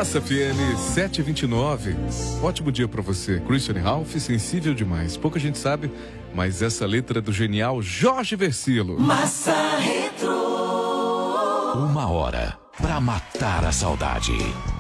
Massa FM 729. Ótimo dia pra você. Christian Ralph, sensível demais. Pouca gente sabe, mas essa letra é do genial Jorge Versilo. Massa Retro. 1 hora pra matar a saudade.